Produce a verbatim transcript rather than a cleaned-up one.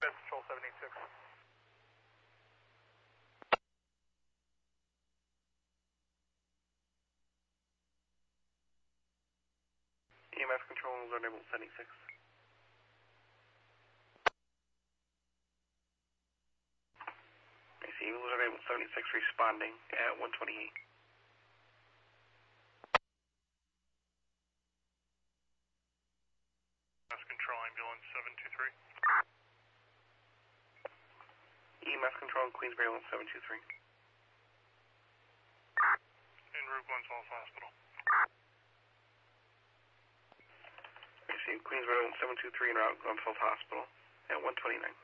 Control seven eight six. E M S control, Luzerne Ambulance seven eight six. I see Luzerne Ambulance seven eight six responding at one twenty-eight. Mass control, ambulance seven two three. E M S control, Queensbury Ambulance seven two three. En route Glens Falls Hospital. I see Queensbury Ambulance seven two three en route Glens Falls Hospital at one twenty-nine.